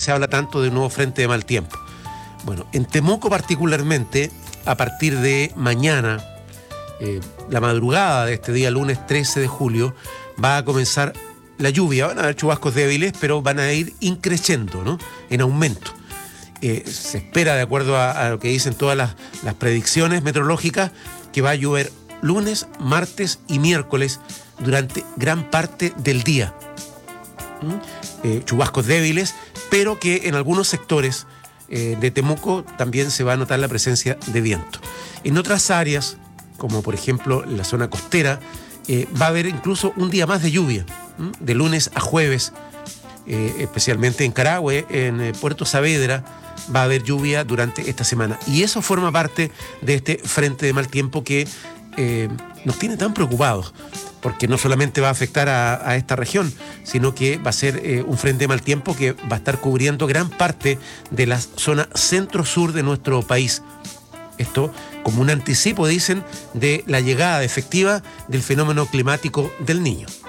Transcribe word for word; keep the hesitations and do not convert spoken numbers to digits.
se habla tanto de un nuevo frente de mal tiempo. Bueno, en Temuco particularmente, a partir de mañana, eh, la madrugada de este día, lunes trece de julio, va a comenzar la lluvia. Van a haber chubascos débiles, pero van a ir increciendo, ¿no? En aumento. Eh, se espera, de acuerdo a, a lo que dicen todas las, las predicciones meteorológicas, que va a llover lunes, martes y miércoles durante gran parte del día. ¿Mm? Eh, chubascos débiles, pero que en algunos sectores eh, de Temuco también se va a notar la presencia de viento. En otras áreas, como por ejemplo en la zona costera, eh, va a haber incluso un día más de lluvia, ¿Mm? de lunes a jueves, eh, especialmente en Carahue, en eh, Puerto Saavedra, va a haber lluvia durante esta semana. Y eso forma parte de este frente de mal tiempo que eh, nos tiene tan preocupados, porque no solamente va a afectar a, a esta región, sino que va a ser eh, un frente de mal tiempo que va a estar cubriendo gran parte de la zona centro-sur de nuestro país. Esto como un anticipo, dicen, de la llegada efectiva del fenómeno climático del Niño.